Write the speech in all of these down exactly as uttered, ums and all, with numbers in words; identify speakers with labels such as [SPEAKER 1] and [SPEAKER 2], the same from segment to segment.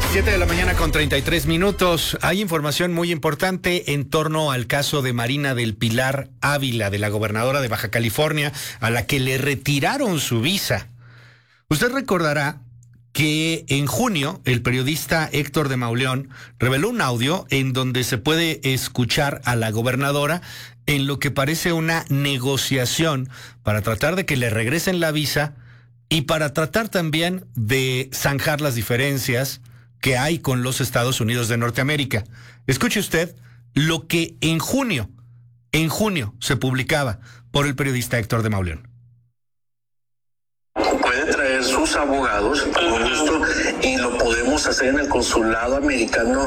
[SPEAKER 1] Siete de la mañana con treinta y tres minutos. Hay información muy importante en torno al caso de Marina del Pilar Ávila, de la gobernadora de Baja California, a la que le retiraron su visa. Usted recordará que en junio el periodista Héctor de Mauleón reveló un audio en donde se puede escuchar a la gobernadora en lo que parece una negociación para tratar de que le regresen la visa y para tratar también de zanjar las diferencias que hay con los Estados Unidos de Norteamérica. Escuche usted lo que en junio, en junio se publicaba por el periodista Héctor de Mauleón.
[SPEAKER 2] Puede traer sus abogados con gusto y lo podemos hacer en el consulado americano,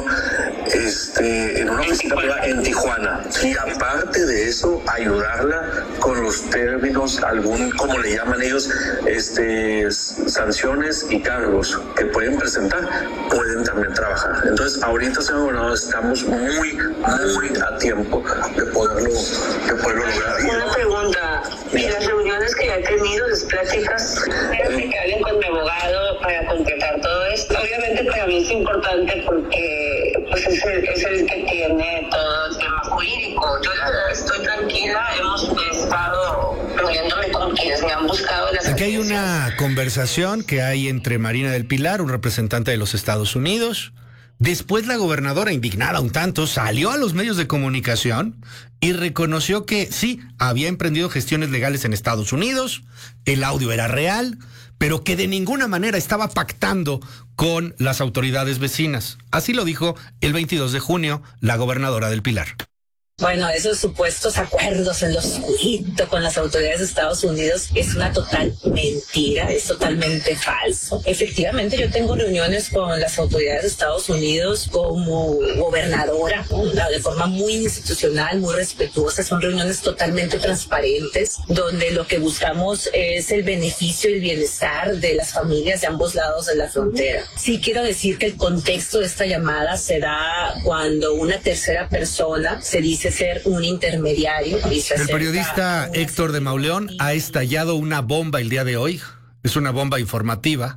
[SPEAKER 2] este, en una oficina privada en Tijuana. Y aparte de eso, ayudarla con los términos, algún, como le llaman ellos, este, sanciones y cargos que pueden presentar, pueden también trabajar. Entonces, ahorita, señor gobernador, estamos muy, muy a tiempo de poderlo, de poderlo lograr.
[SPEAKER 3] Una pregunta, ¿y las reuniones que ya he tenido, las pláticas, quiero que hablen con mi abogado para concretar todo esto? Obviamente para mí es importante porque pues es el, es el que tiene todo el tema jurídico. Yo la verdad estoy tranquila, hemos estado reuniéndome con quienes me han buscado. Las
[SPEAKER 1] Aquí hay una conversación que hay entre Marina del Pilar, un representante de los Estados Unidos. Después la gobernadora, indignada un tanto, salió a los medios de comunicación y reconoció que sí, había emprendido gestiones legales en Estados Unidos, el audio era real, pero que de ninguna manera estaba pactando con las autoridades vecinas. Así lo dijo el veintidós de junio la gobernadora del Pilar.
[SPEAKER 4] Bueno, esos supuestos acuerdos en lo oscurito con las autoridades de Estados Unidos es una total mentira, es totalmente falso. Efectivamente, yo tengo reuniones con las autoridades de Estados Unidos como gobernadora, ¿no? De forma muy institucional, muy respetuosa. Son reuniones totalmente transparentes, donde lo que buscamos es el beneficio y el bienestar de las familias de ambos lados de la frontera. Sí quiero decir que el contexto de esta llamada se da cuando una tercera persona se dice ser un intermediario.
[SPEAKER 1] El periodista Héctor de Mauleón ha estallado una bomba el día de hoy. Es una bomba informativa.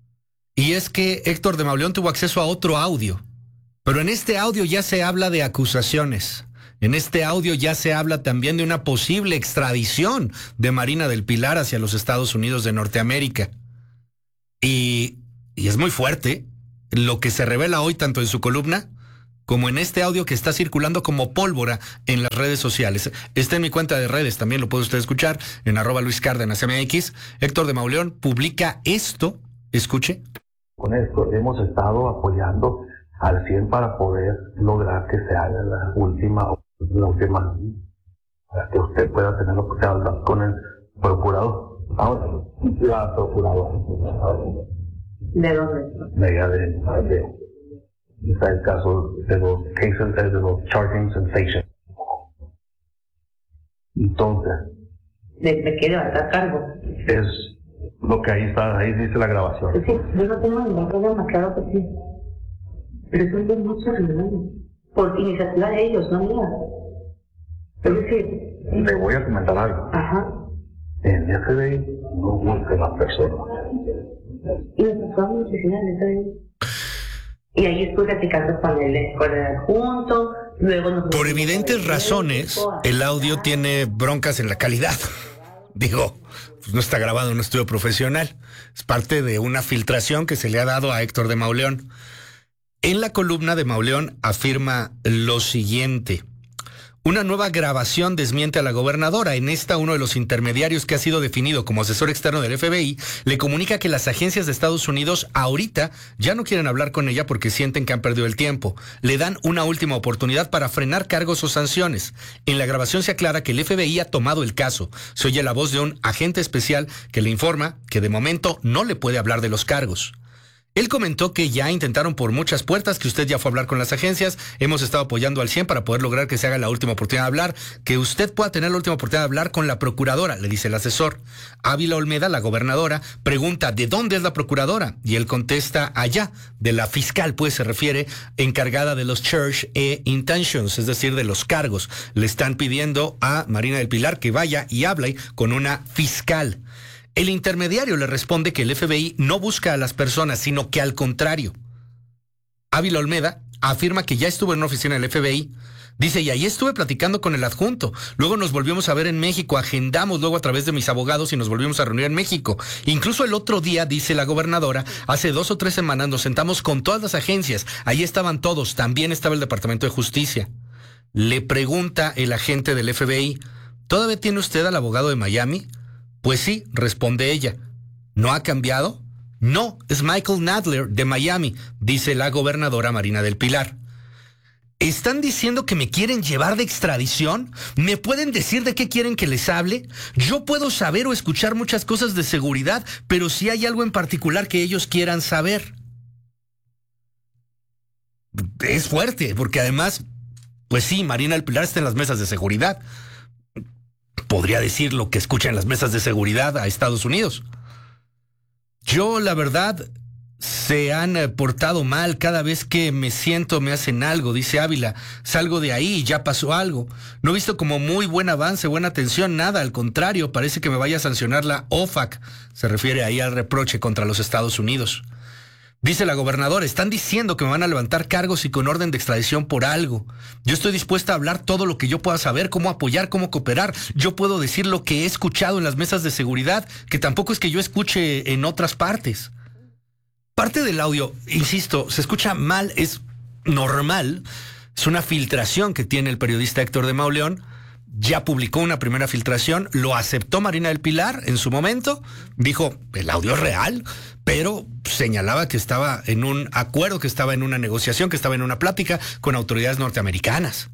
[SPEAKER 1] Y es que Héctor de Mauleón tuvo acceso a otro audio. Pero en este audio ya se habla de acusaciones. En este audio ya se habla también de una posible extradición de Marina del Pilar hacia los Estados Unidos de Norteamérica. Y, y es muy fuerte lo que se revela hoy tanto en su columna como en este audio que está circulando como pólvora en las redes sociales. Está en mi cuenta de redes, también lo puede usted escuchar, en arroba Luis Cárdenas M X. Héctor de Mauleón publica esto, escuche.
[SPEAKER 5] Con esto hemos estado apoyando al cien para poder lograr que se haga la última, la última, para que usted pueda tener la oportunidad de hablar con el procurador. Ahora, la procuradora.
[SPEAKER 3] ¿De dónde?
[SPEAKER 5] De allá de... de está el caso de los cases, de los charging sensations. Entonces,
[SPEAKER 3] ¿De, de qué levantar cargo?
[SPEAKER 5] es lo que ahí está, ahí dice la grabación.
[SPEAKER 3] Sí, yo no tengo ningún problema, claro que sí. Pero eso es de muchos reuniones. Por iniciativa de ellos, no mía. Es decir...
[SPEAKER 5] Le voy a comentar algo.
[SPEAKER 3] Ajá.
[SPEAKER 5] En F B I no busca las personas.
[SPEAKER 3] Y nos pasamos a la oficina del F B I. Y ahí estoy platicando con el, con el adjunto, luego nos...
[SPEAKER 1] Por evidentes razones, el audio tiene broncas en la calidad. Digo, pues no está grabado en un estudio profesional. Es parte de una filtración que se le ha dado a Héctor de Mauleón. En la columna de Mauleón afirma lo siguiente. Una nueva grabación desmiente a la gobernadora. En esta, uno de los intermediarios que ha sido definido como asesor externo del F B I le comunica que las agencias de Estados Unidos ahorita ya no quieren hablar con ella porque sienten que han perdido el tiempo. Le dan una última oportunidad para frenar cargos o sanciones. En la grabación se aclara que el F B I ha tomado el caso. Se oye la voz de un agente especial que le informa que de momento no le puede hablar de los cargos. Él comentó que ya intentaron por muchas puertas, que usted ya fue a hablar con las agencias, hemos estado apoyando al cien para poder lograr que se haga la última oportunidad de hablar, que usted pueda tener la última oportunidad de hablar con la procuradora, le dice el asesor. Ávila Olmeda, la gobernadora, pregunta ¿de dónde es la procuradora? Y él contesta allá, de la fiscal, pues se refiere, encargada de los charge e intentions, es decir, de los cargos. Le están pidiendo a Marina del Pilar que vaya y hable con una fiscal. El intermediario le responde que el F B I no busca a las personas, sino que al contrario, Ávila Olmeda afirma que ya estuvo en una oficina del F B I. Dice, y ahí estuve platicando con el adjunto. Luego nos volvimos a ver en México, agendamos luego a través de mis abogados y nos volvimos a reunir en México. Incluso el otro día, dice la gobernadora, hace dos o tres semanas nos sentamos con todas las agencias. Ahí estaban todos, también estaba el Departamento de Justicia. Le pregunta el agente del F B I, ¿todavía tiene usted al abogado de Miami? Pues sí, responde ella. ¿No ha cambiado? No, es Michael Nadler de Miami, dice la gobernadora Marina del Pilar. ¿Están diciendo que me quieren llevar de extradición? ¿Me pueden decir de qué quieren que les hable? Yo puedo saber o escuchar muchas cosas de seguridad, pero si hay algo en particular que ellos quieran saber. Es fuerte, porque además, pues sí, Marina del Pilar está en las mesas de seguridad. Podría decir lo que escucha en las mesas de seguridad a Estados Unidos. Yo, la verdad, se han portado mal cada vez que me siento, me hacen algo, dice Ávila. Salgo de ahí y ya pasó algo. No he visto como muy buen avance, buena atención, nada. Al contrario, parece que me vaya a sancionar la O F A C. Se refiere ahí al reproche contra los Estados Unidos. Dice la gobernadora, están diciendo que me van a levantar cargos y con orden de extradición por algo. Yo estoy dispuesta a hablar todo lo que yo pueda saber, cómo apoyar, cómo cooperar. Yo puedo decir lo que he escuchado en las mesas de seguridad, que tampoco es que yo escuche en otras partes. Parte del audio, insisto, se escucha mal, es normal. Es una filtración que tiene el periodista Héctor de Mauleón. Ya publicó una primera filtración, lo aceptó Marina del Pilar en su momento, dijo, el audio es real, pero señalaba que estaba en un acuerdo, que estaba en una negociación, que estaba en una plática con autoridades norteamericanas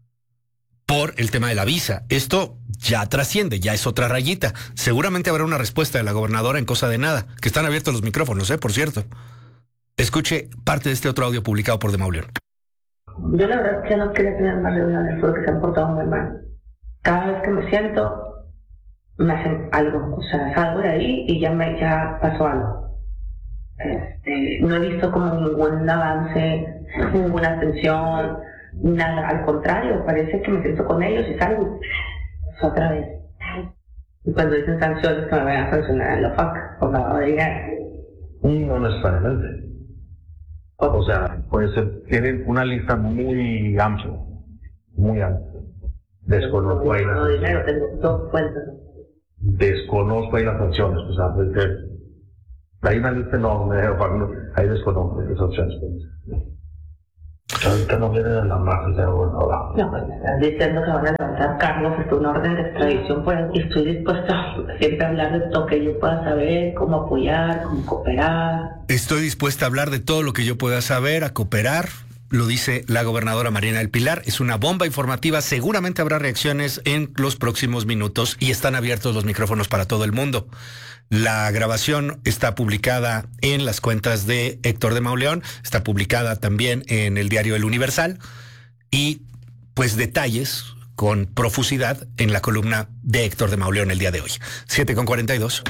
[SPEAKER 1] por el tema de la visa. Esto ya trasciende, ya es otra rayita. Seguramente habrá una respuesta de la gobernadora en cosa de nada, que están abiertos los micrófonos, ¿eh? Por cierto. Escuche parte de este otro audio publicado por de Mauleón.
[SPEAKER 6] Yo la verdad es que no quería tener más reuniones porque se han portado muy mal. Cada vez que me siento, me hacen algo, o sea, salgo de ahí y ya me ya pasó algo. Este, no he visto como ningún avance, ninguna atención, nada, al contrario, parece que me siento con ellos y salgo. Es otra vez. Y cuando dicen sanciones, que me vayan a sancionar en la F A C, por lavado de dinero.
[SPEAKER 5] No necesariamente. O sea, puede ser, tienen una lista muy amplia, muy amplia. Desconozco ahí las
[SPEAKER 6] no, dinero, tengo dos cuentas.
[SPEAKER 5] Desconozco ahí las sanciones, o sea, porque hay una lista enorme de ahí desconozco las sanciones. Ahorita no viene de la marca de gobernador.
[SPEAKER 6] No, pues me están diciendo que van a levantar cargos, está una orden de extradición por aquí. Estoy dispuesta siempre a hablar de todo que yo pueda saber, cómo apoyar, cómo cooperar.
[SPEAKER 1] Estoy dispuesta a hablar de todo lo que yo pueda saber, a cooperar. Lo dice la gobernadora Marina del Pilar. Es una bomba informativa. Seguramente habrá reacciones en los próximos minutos y están abiertos los micrófonos para todo el mundo. La grabación está publicada en las cuentas de Héctor de Mauleón, está publicada también en el diario El Universal y pues detalles con profusidad en la columna de Héctor de Mauleón el día de hoy. siete con cuarenta y dos.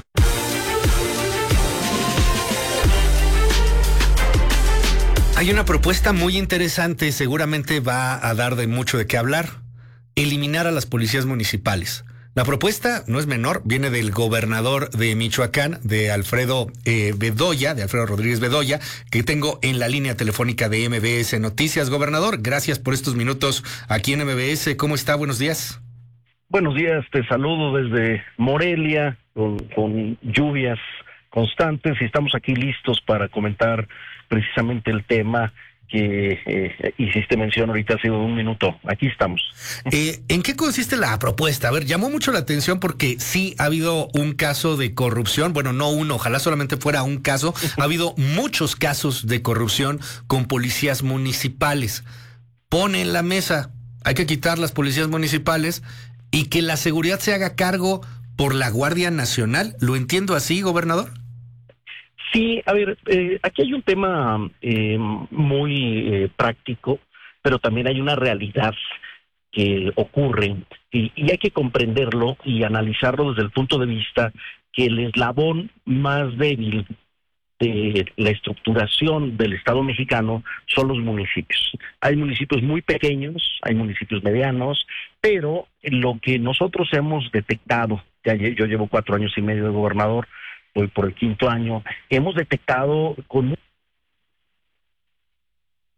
[SPEAKER 1] Hay una propuesta muy interesante, seguramente va a dar de mucho de qué hablar. Eliminar a las policías municipales. La propuesta no es menor, viene del gobernador de Michoacán, de Alfredo eh, Bedoya, de Alfredo Rodríguez Bedoya, que tengo en la línea telefónica de M B S Noticias. Gobernador, gracias por estos minutos aquí en M B S. ¿Cómo está? Buenos días.
[SPEAKER 7] Buenos días, te saludo desde Morelia, con, con lluvias constantes, y estamos aquí listos para comentar precisamente el tema que eh, hiciste mención ahorita hace un minuto. Aquí estamos.
[SPEAKER 1] Eh, ¿En qué consiste la propuesta? A ver, llamó mucho la atención porque sí ha habido un caso de corrupción. Bueno, no uno, ojalá solamente fuera un caso. Ha habido muchos casos de corrupción con policías municipales. Pone en la mesa, hay que quitar las policías municipales y que la seguridad se haga cargo por la Guardia Nacional. ¿Lo entiendo así, gobernador?
[SPEAKER 7] Sí, a ver, eh, aquí hay un tema eh, muy eh, práctico, pero también hay una realidad que ocurre y, y hay que comprenderlo y analizarlo desde el punto de vista que el eslabón más débil de la estructuración del Estado mexicano son los municipios. Hay municipios muy pequeños, hay municipios medianos, pero lo que nosotros hemos detectado, ya yo llevo cuatro años y medio de gobernador, voy por el quinto año, hemos detectado con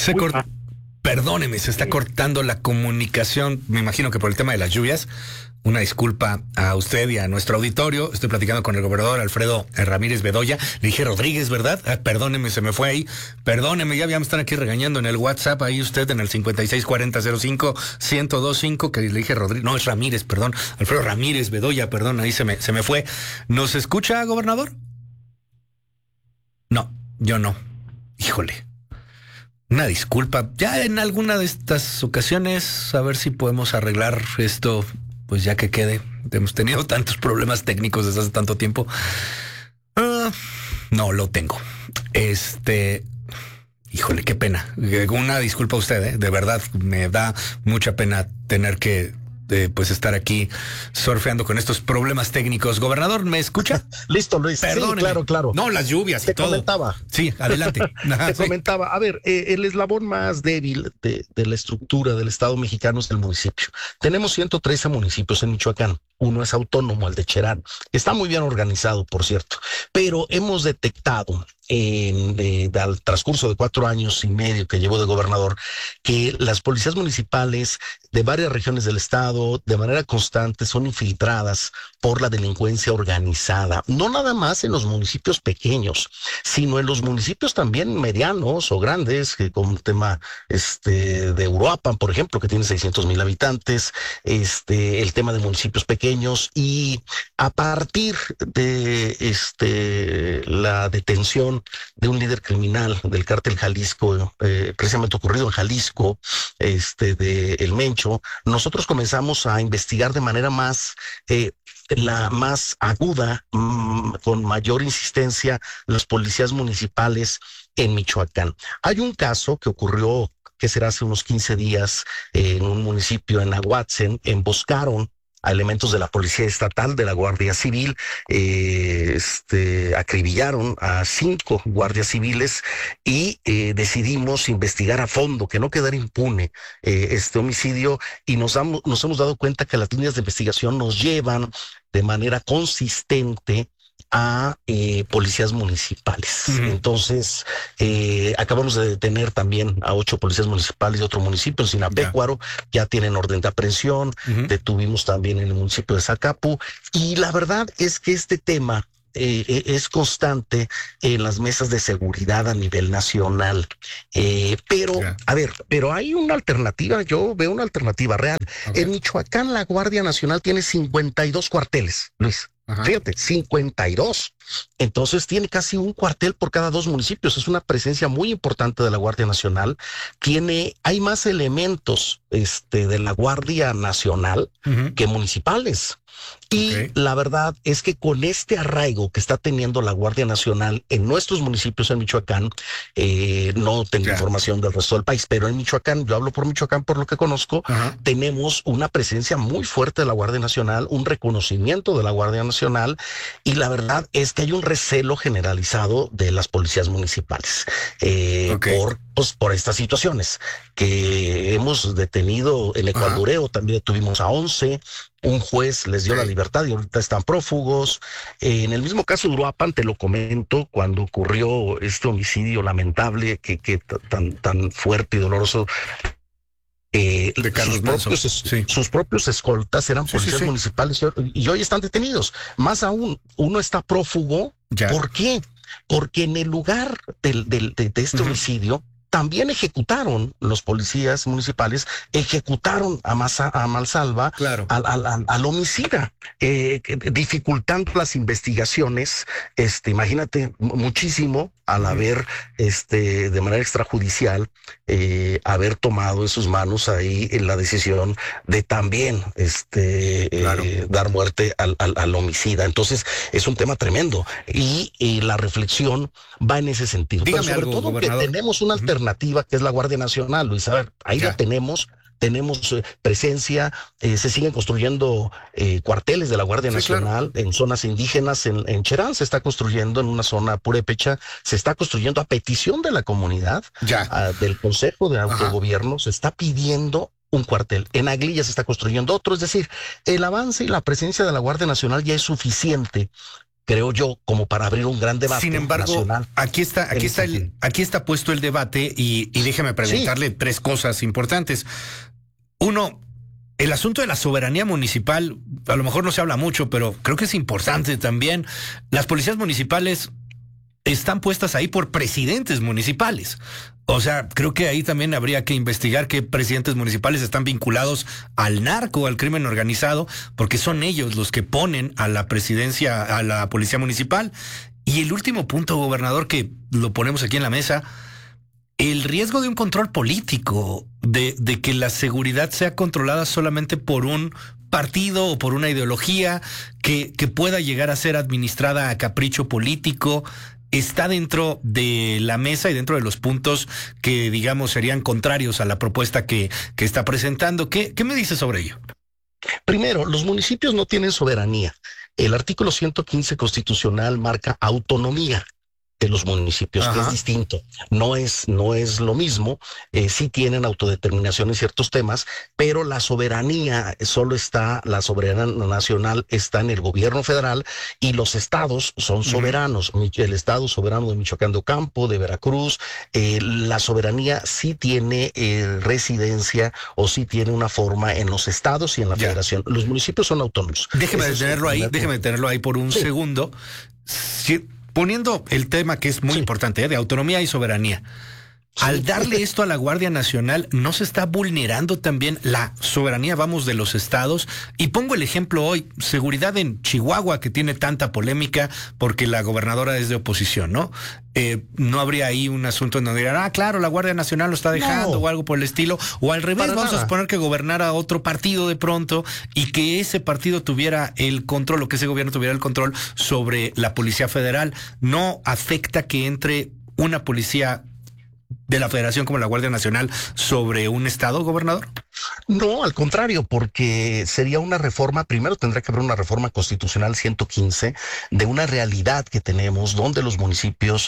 [SPEAKER 1] Se cortó. Perdóneme, se está cortando la comunicación, me imagino que por el tema de las lluvias. Una disculpa a usted y a nuestro auditorio. Estoy platicando con el gobernador Alfredo Ramírez Bedoya. Le dije Rodríguez, ¿verdad? Ah, perdóneme, se me fue ahí. Perdóneme, ya me están aquí regañando en el WhatsApp. Ahí usted en el cincuenta y seis cuarenta cero cinco ciento dos cinco, que le dije Rodríguez. No, es Ramírez, perdón. Alfredo Ramírez Bedoya, perdón, ahí se me, se me fue. ¿Nos escucha, gobernador? No, yo no. Híjole. Una disculpa. Ya en alguna de estas ocasiones, a ver si podemos arreglar esto. Pues ya que quede, hemos tenido tantos problemas técnicos desde hace tanto tiempo. Uh, no lo tengo. Este, híjole, qué pena. Una disculpa a usted, ¿eh? De verdad, me da mucha pena tener que eh, pues estar aquí surfeando con estos problemas técnicos. Gobernador, ¿me escucha?
[SPEAKER 8] Listo, Luis.
[SPEAKER 1] Perdóneme.
[SPEAKER 8] Sí, claro, claro.
[SPEAKER 1] No, las lluvias y
[SPEAKER 8] Te
[SPEAKER 1] todo.
[SPEAKER 8] comentaba.
[SPEAKER 1] Sí, adelante. Ajá,
[SPEAKER 8] Te
[SPEAKER 1] sí.
[SPEAKER 8] comentaba, a ver, eh, el eslabón más débil de, de la estructura del Estado mexicano es el municipio. Tenemos ciento trece municipios en Michoacán. Uno es autónomo, el de Cherán. Está muy bien organizado, por cierto, pero hemos detectado en, de, de, al transcurso de cuatro años y medio que llevo de gobernador, que las policías municipales de varias regiones del estado de manera constante son infiltradas por la delincuencia organizada, no nada más en los municipios pequeños, sino en los municipios también medianos o grandes, que como el tema este, de Uruapan, por ejemplo, que tiene seiscientos mil habitantes, este, el tema de municipios pequeños, y a partir de este, la detención de un líder criminal del cártel Jalisco, eh, precisamente ocurrido en Jalisco, este, de El Mencho, nosotros comenzamos a investigar de manera más eh, la más aguda, mmm, con mayor insistencia, las policías municipales en Michoacán. Hay un caso que ocurrió, que será hace unos quince días, eh, en un municipio en Aguatzen. Emboscaron a elementos de la Policía Estatal, de la Guardia Civil, eh, este, acribillaron a cinco guardias civiles y eh, decidimos investigar a fondo, que no quedara impune eh, este homicidio, y nos, damos, nos hemos dado cuenta que las líneas de investigación nos llevan de manera consistente a eh, policías municipales. Uh-huh. Entonces, eh, acabamos de detener también a ocho policías municipales de otro municipio, en Sinapecuaro, yeah. Ya tienen orden de aprehensión. Uh-huh. Detuvimos también en el municipio de Zacapu, y la verdad es que este tema Eh, es constante en las mesas de seguridad a nivel nacional. Eh, pero, yeah. a ver, pero hay una alternativa, yo veo una alternativa real. Okay. En Michoacán, la Guardia Nacional tiene cincuenta y dos cuarteles, Luis. Ajá. Fíjate, cincuenta y dos. Entonces tiene casi un cuartel por cada dos municipios. Es una presencia muy importante de la Guardia Nacional. Tiene, hay más elementos este, de la Guardia Nacional uh-huh. que municipales. Y okay. la verdad es que con este arraigo que está teniendo la Guardia Nacional en nuestros municipios en Michoacán, eh, no tengo yeah. información del resto del país, pero en Michoacán, yo hablo por Michoacán por lo que conozco, uh-huh. tenemos una presencia muy fuerte de la Guardia Nacional, un reconocimiento de la Guardia Nacional, y la verdad es que hay un recelo generalizado de las policías municipales eh, okay. por, pues, por estas situaciones que hemos detenido en Ecuadureo, uh-huh. también tuvimos a once. Un juez les dio sí. la libertad y ahorita están prófugos. Eh, en el mismo caso de Uruapan, te lo comento, cuando ocurrió este homicidio lamentable, que, que tan, tan fuerte y doloroso, eh,
[SPEAKER 1] de Carlos
[SPEAKER 8] sus, propios, sí. sus propios escoltas eran sí, policías sí, sí. municipales y hoy están detenidos. Más aún, uno está prófugo. Ya. ¿Por qué? Porque en el lugar del, del, de, de este uh-huh. homicidio, también ejecutaron los policías municipales, ejecutaron a, Masa, a Malsalva, claro. al, al, al homicida, eh, dificultando las investigaciones, este, imagínate, muchísimo al haber, este, de manera extrajudicial, eh, haber tomado en sus manos ahí en la decisión de también, este, claro. eh, dar muerte al, al, al homicida. Entonces, es un tema tremendo y, y la reflexión va en ese sentido.
[SPEAKER 1] Dígame
[SPEAKER 8] Pero sobre
[SPEAKER 1] algo,
[SPEAKER 8] todo
[SPEAKER 1] gobernador.
[SPEAKER 8] Que tenemos una alternativa uh-huh. que es la Guardia Nacional, Luis. A ver, ahí ya. la tenemos. Tenemos eh, presencia, eh, se siguen construyendo eh, cuarteles de la Guardia sí, Nacional claro. en zonas indígenas, en, en Cherán se está construyendo, en una zona purépecha, se está construyendo a petición de la comunidad, ya. A, del Consejo de Autogobierno, Ajá. se está pidiendo un cuartel. En Aguililla se está construyendo otro, es decir, el avance y la presencia de la Guardia Nacional ya es suficiente creo yo, como para abrir un gran debate.
[SPEAKER 1] Sin embargo,
[SPEAKER 8] nacional.
[SPEAKER 1] aquí está, aquí está el, aquí está puesto el debate y, y déjeme preguntarle sí. tres cosas importantes. Uno, el asunto de la soberanía municipal, a lo mejor no se habla mucho, pero creo que es importante también. Las policías municipales están puestas ahí por presidentes municipales. O sea, creo que ahí también habría que investigar qué presidentes municipales están vinculados al narco, al crimen organizado, porque son ellos los que ponen a la presidencia, a la policía municipal. Y el último punto, gobernador, que lo ponemos aquí en la mesa, el riesgo de un control político, de, de que la seguridad sea controlada solamente por un partido o por una ideología que, que pueda llegar a ser administrada a capricho político, está dentro de la mesa y dentro de los puntos que, digamos, serían contrarios a la propuesta que, que está presentando. ¿Qué, qué me dice sobre ello?
[SPEAKER 8] Primero, los municipios no tienen soberanía. El artículo ciento quince constitucional marca autonomía de los municipios, Ajá. que es distinto. No es, no es lo mismo. Eh, sí tienen autodeterminación en ciertos temas, pero la soberanía solo está, la soberanía nacional está en el gobierno federal y los estados son soberanos. Uh-huh. El estado soberano de Michoacán de Ocampo, de Veracruz, eh, la soberanía sí tiene eh, residencia o sí tiene una forma en los estados y en la ya. federación. Los municipios son autónomos.
[SPEAKER 1] Déjeme detenerlo ahí, déjeme detenerlo ahí por un sí. segundo. Sí. Poniendo el tema que es muy sí. importante, ¿eh? de autonomía y soberanía. Sí. Al darle esto a la Guardia Nacional, ¿no se está vulnerando también la soberanía, vamos, de los estados? Y pongo el ejemplo hoy, seguridad en Chihuahua, que tiene tanta polémica porque la gobernadora es de oposición, ¿no? Eh, no habría ahí un asunto en donde dirán, ah, claro, la Guardia Nacional lo está dejando no. o algo por el estilo, o al revés, Para vamos nada. a suponer que gobernara otro partido de pronto y que ese partido tuviera el control, o que ese gobierno tuviera el control sobre la Policía Federal. ¿No afecta que entre una policía de la Federación como la Guardia Nacional sobre un estado, gobernador?
[SPEAKER 8] No, al contrario, porque sería una reforma, primero tendrá que haber una reforma constitucional ciento quince de una realidad que tenemos donde los municipios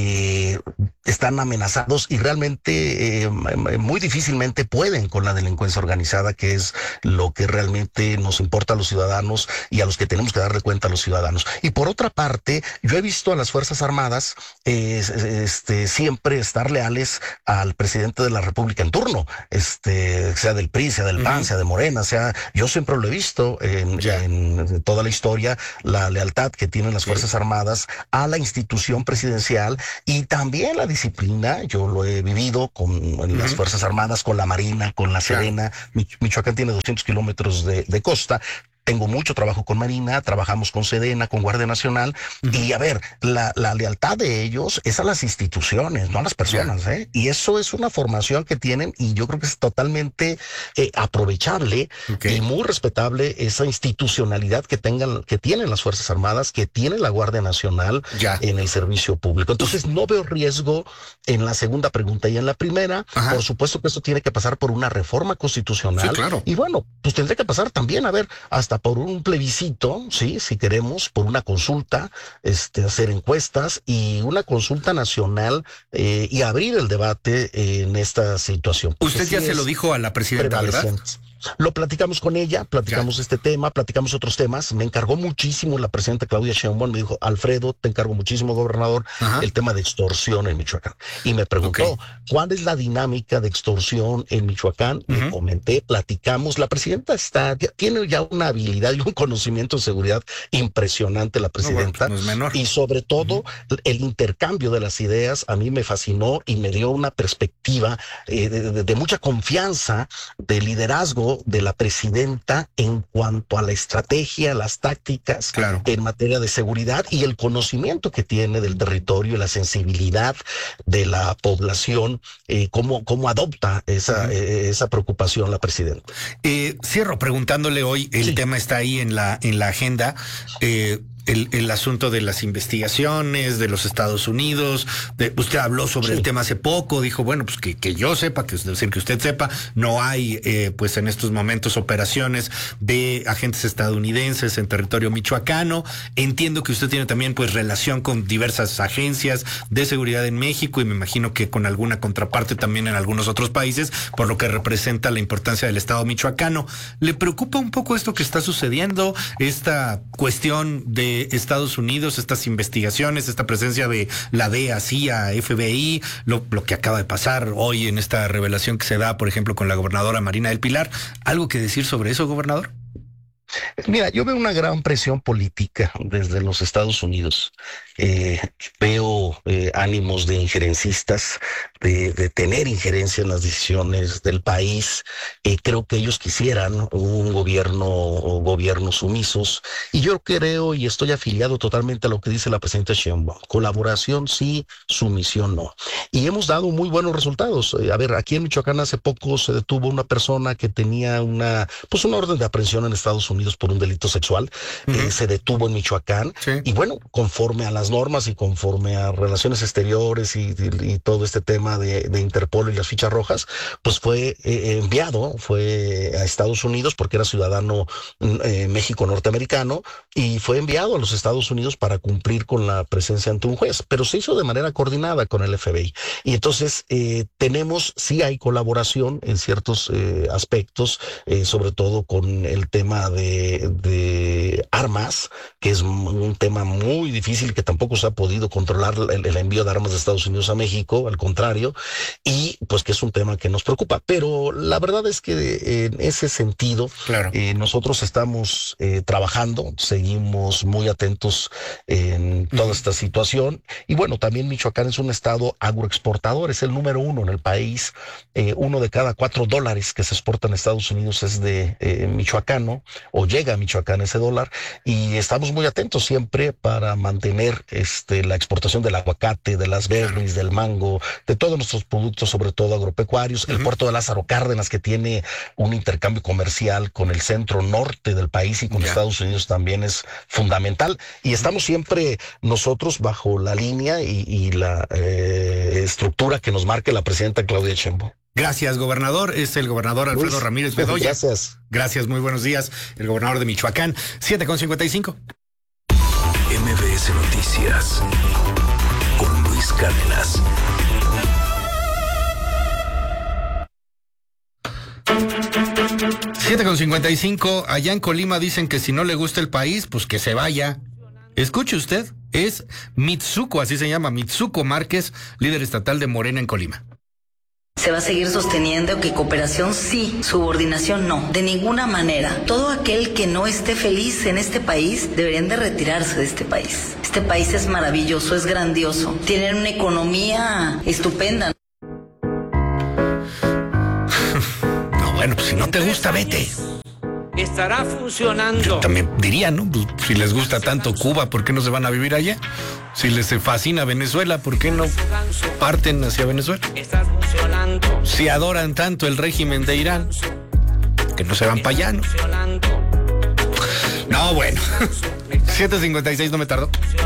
[SPEAKER 8] eh, están amenazados y realmente eh, muy difícilmente pueden con la delincuencia organizada, que es lo que realmente nos importa a los ciudadanos y a los que tenemos que darle cuenta a los ciudadanos. Y por otra parte, yo he visto a las Fuerzas Armadas eh, este, siempre estar leales al presidente de la República en turno, este sea del P R I, sea del P A N, uh-huh. sea de Morena, sea, yo siempre lo he visto en, en toda la historia, la lealtad que tienen las Fuerzas sí. Armadas a la institución presidencial y también la disciplina. Yo lo he vivido con uh-huh. las Fuerzas Armadas, con la Marina, con la Sedena. Claro. Michoacán tiene doscientos kilómetros de, de costa. Tengo mucho trabajo con Marina, trabajamos con Sedena, con Guardia Nacional, uh-huh. y a ver, la, la lealtad de ellos es a las instituciones, no a las personas, yeah. ¿eh? Y eso es una formación que tienen y yo creo que es totalmente eh, aprovechable okay. y muy respetable esa institucionalidad que tengan, que tienen las Fuerzas Armadas, que tiene la Guardia Nacional yeah. en el servicio público. Entonces no veo riesgo en la segunda pregunta y en la primera, Ajá. por supuesto que esto tiene que pasar por una reforma constitucional.
[SPEAKER 1] Sí, claro.
[SPEAKER 8] Y bueno, pues tendría que pasar también, a ver, hasta por un plebiscito, sí, si queremos, por una consulta, este, hacer encuestas y una consulta nacional eh, y abrir el debate en esta situación.
[SPEAKER 1] Usted ya sí se lo dijo a la presidenta, ¿verdad?
[SPEAKER 8] Lo platicamos con ella, platicamos ya. este tema, platicamos otros temas. Me encargó muchísimo la presidenta Claudia Sheinbaum, me dijo, Alfredo, te encargo muchísimo, gobernador, Ajá. el tema de extorsión en Michoacán. Y me preguntó, okay. ¿cuál es la dinámica de extorsión en Michoacán? Uh-huh. Le comenté, platicamos. La presidenta está, tiene ya una habilidad y un conocimiento de seguridad impresionante, la presidenta.
[SPEAKER 1] No, bueno, no es menor.
[SPEAKER 8] Y sobre todo, uh-huh. el intercambio de las ideas a mí me fascinó y me dio una perspectiva eh, de, de, de mucha confianza, de liderazgo de la presidenta en cuanto a la estrategia, las tácticas
[SPEAKER 1] claro.
[SPEAKER 8] en materia de seguridad y el conocimiento que tiene del territorio y la sensibilidad de la población, eh, cómo, cómo adopta esa, uh-huh. eh, esa preocupación la presidenta.
[SPEAKER 1] Eh, cierro preguntándole hoy, el sí. tema está ahí en la, en la agenda, eh, El, el asunto de las investigaciones de los Estados Unidos. De, usted habló sobre sí. el tema hace poco, dijo, bueno, pues que, que yo sepa, que, decir, que usted sepa, no hay eh, pues en estos momentos operaciones de agentes estadounidenses en territorio michoacano. Entiendo que usted tiene también pues relación con diversas agencias de seguridad en México y me imagino que con alguna contraparte también en algunos otros países, por lo que representa la importancia del Estado michoacano. ¿Le preocupa un poco esto que está sucediendo, esta cuestión de de Estados Unidos, estas investigaciones, esta presencia de la D E A, C I A, F B I, lo, lo que acaba de pasar hoy en esta revelación que se da, por ejemplo, con la gobernadora Marina del Pilar. ¿Algo que decir sobre eso, gobernador?
[SPEAKER 8] Mira, yo veo una gran presión política desde los Estados Unidos. Eh, veo eh, ánimos de injerencistas, de, de tener injerencia en las decisiones del país. Eh, creo que ellos quisieran un gobierno o gobiernos sumisos. Y yo creo y estoy afiliado totalmente a lo que dice la presidenta Sheinbaum. Colaboración sí, sumisión no. Y hemos dado muy buenos resultados. Eh, a ver, aquí en Michoacán hace poco se detuvo una persona que tenía una, pues una orden de aprehensión en Estados Unidos por un delito sexual. Uh-huh. eh, se detuvo en Michoacán. Sí. Y bueno, conforme a las normas y conforme a relaciones exteriores y, y, y todo este tema de, de Interpol y las fichas rojas, pues fue eh, enviado, fue a Estados Unidos porque era ciudadano eh, México-norteamericano y fue enviado a los Estados Unidos para cumplir con la presencia ante un juez, pero se hizo de manera coordinada con el F B I. Y entonces eh, tenemos, sí hay colaboración en ciertos eh, aspectos, eh, sobre todo con el tema de, de armas, que es un tema muy difícil que tampoco se ha podido controlar el, el envío de armas de Estados Unidos a México, al contrario, y pues que es un tema que nos preocupa. Pero la verdad es que eh, en ese sentido, claro. eh, nosotros estamos eh, trabajando, seguimos muy atentos en toda uh-huh. esta situación. Y bueno, también Michoacán es un estado agroexportador, es el número uno en el país. Eh, uno de cada cuatro dólares que se exportan a Estados Unidos es de eh, michoacano, o llega a Michoacán ese dólar, y estamos muy atentos siempre para mantener este la exportación del aguacate, de las berries, del mango, de todos nuestros productos, sobre todo agropecuarios. Uh-huh. El puerto de Lázaro Cárdenas, que tiene un intercambio comercial con el centro norte del país y con yeah. Estados Unidos, también es fundamental. Y estamos siempre nosotros bajo la línea y, y la eh, estructura que nos marque la presidenta Claudia Sheinbaum.
[SPEAKER 1] Gracias, gobernador. Es el gobernador Alfredo Luis, Ramírez Bedoya.
[SPEAKER 8] Gracias.
[SPEAKER 1] Gracias, muy buenos días. El gobernador de Michoacán, siete con cincuenta y cinco.
[SPEAKER 9] M B S Noticias con Luis Cárdenas.
[SPEAKER 1] siete con cincuenta y cinco. Allá en Colima dicen que si no le gusta el país, pues que se vaya. Escuche usted, es Mitsuko, así se llama, Mitsuko Márquez, líder estatal de Morena en Colima.
[SPEAKER 10] Se va a seguir sosteniendo que cooperación sí, subordinación no, de ninguna manera. Todo aquel que no esté feliz en este país deberían de retirarse de este país. Este país es maravilloso, es grandioso, tienen una economía estupenda.
[SPEAKER 1] No, bueno, pues si no te gusta, vete.
[SPEAKER 11] Estará funcionando.
[SPEAKER 1] Yo también diría, ¿no? Si les gusta tanto Cuba, ¿por qué no se van a vivir allá? Si les fascina Venezuela, ¿por qué no parten hacia Venezuela? Si adoran tanto el régimen de Irán, que no se van para allá, ¿no? No, bueno. siete cincuenta y seis, no me tardo.